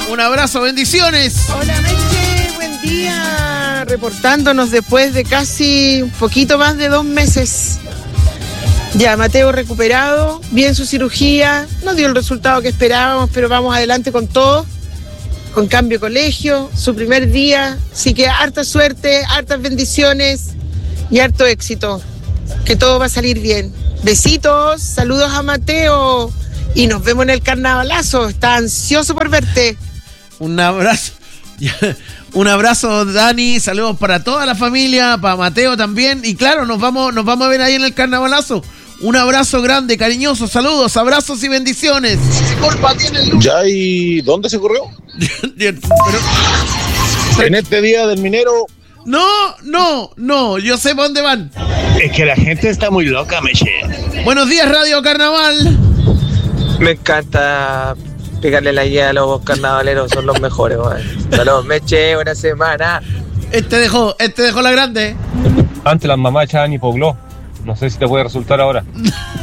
Un abrazo, bendiciones. Hola, Meche, buen día. Reportándonos después de casi un poquito más de 2 meses. Ya, Mateo recuperado, bien su cirugía, no dio el resultado que esperábamos, pero vamos adelante con todo. Con cambio de colegio, su primer día, así que harta suerte, hartas bendiciones y harto éxito. Que todo va a salir bien. Besitos, saludos a Mateo y nos vemos en el carnavalazo. Está ansioso por verte. Un abrazo. Un abrazo, Dani. Saludos para toda la familia, para Mateo también. Y claro, nos vamos a ver ahí en el carnavalazo. Un abrazo grande, cariñoso. Saludos, abrazos y bendiciones. ¿Ya y dónde se corrió? Pero... En este día del minero. No, yo sé para dónde van. Es que la gente está muy loca, Meche. Buenos días, Radio Carnaval. Me encanta pegarle la guía a los carnavaleros, son los mejores, güey. Saludos, Meche, buena semana. Este dejó la grande. Antes las mamás echaban hipoglós. No sé si te puede resultar ahora.